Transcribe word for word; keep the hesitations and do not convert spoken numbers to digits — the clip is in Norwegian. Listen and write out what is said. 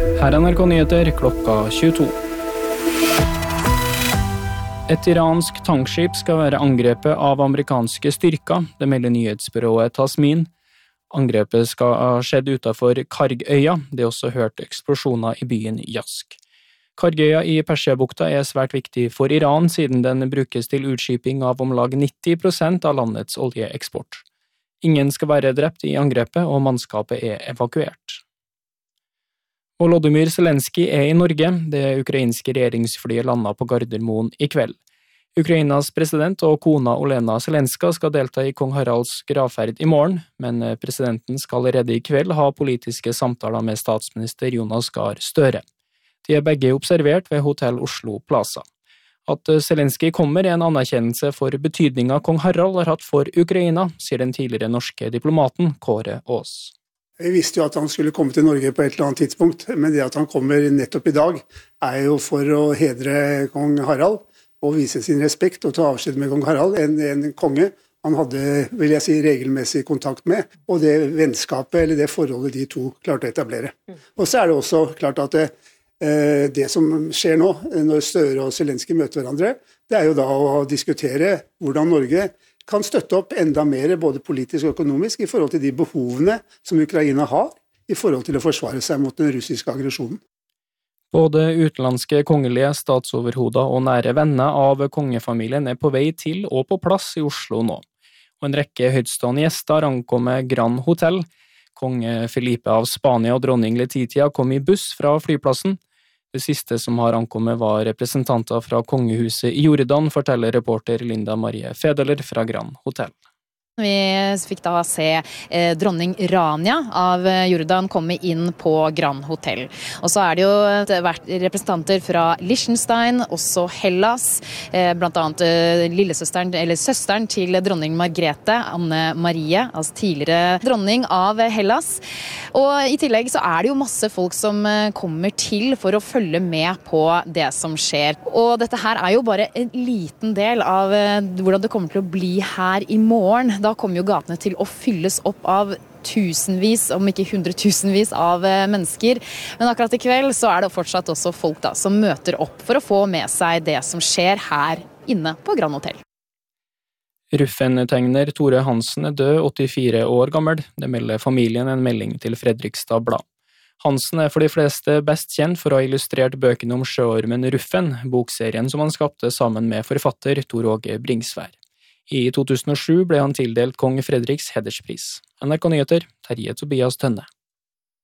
Her er N R K Nyheter klokka tjueto. Et iransk tankskip skal være angrepet av amerikanske styrker, det melder nyhetsbyrået Tasmin. Angrepet skal ha skjedd utenfor Kargøya, det er også hørt eksplosjoner i byen Jask. Kargøya i Persiabukta er svært viktig for Iran, siden den brukes til utskiping av om lag nitti prosent av landets oljeeksport. Ingen skal være drept i angrepet, og mannskapet er evakuert. Volodymyr Zelensky er i Norge. Det ukrainske regjeringsflyet landet på Gardermoen i kveld. Ukrainas president og kona Olena Zelenska skal delta i kong Haralds gravferd i morgen, men presidenten skal allerede i kveld ha politiske samtaler med statsminister Jonas Gahr Støre. De er begge observert ved Hotell Oslo Plaza. At Zelensky kommer er en anerkjennelse for betydningen kong Harald har hatt for Ukraina, sier den tidligere norske diplomaten Kåre Aas. Vi visste jo at han skulle komme til Norge på et eller annet tidspunkt, men det at han kommer nettopp i dag er jo for å hedre kong Harald og vise sin respekt og ta avskjed med kong Harald, en, en konge han hadde, vil jeg si, regelmessig kontakt med, og det vennskapet eller det forholdet de to klarte å etablere. Og så er det også klart at det, det som skjer nå, når Støre og Zelensky møter hverandre, det er jo da å diskutere hvordan Norge kan støtte opp enda mer, både politisk og økonomisk, i forhold til de behovene som Ukraina har, i forhold til å forsvare seg mot den russiske aggresjonen. Både utenlandske kongelige statsoverhoder og nære venner av kongefamilien er på vei til og på plass i Oslo nå. Og en rekke høytstående gjester ankommer Grand Hotel. Konge Felipe av Spania og dronning Letizia kom i buss fra flyplassen. Det siste som har ankommet var representanter fra kongehuset i Jordan, forteller reporter Linda Marie Fedeler fra Grand Hotel. Vi fikk da se eh, dronning Rania av Jordan komme inn på Grand Hotel. Og så er det jo vært representanter fra Liechtenstein, også Hellas, eh, blant annet eh, lillesøsteren, eller søsteren til dronning Margrethe, Anne Marie, altså tidligere dronning av Hellas. Og i tillegg så er det jo masse folk som kommer til for å følge med på det som skjer. Og dette her er jo bare en liten del av eh, hvordan det kommer til å bli her i morgen. Da kommer jo gatene til å fylles opp av tusenvis, om ikke hundretusenvis av mennesker. Men akkurat i kveld så er det fortsatt også folk da, som møter opp for å få med seg det som skjer her inne på Grand Hotel. Ruffen-tegner Tore Hansen er død, åttifire år gammel. Det melder familien en melding til Fredrikstad Blad. Hansen er for de fleste best kjent for å ha illustrert bøkene om sjøormen Ruffen, bokserien som han skapte sammen med forfatter Tor Åge Bringsvær. I to tusen og sju ble han tildelt kong Fredriks hederspris. N R K Nyheter, Terje Tobias Tønne.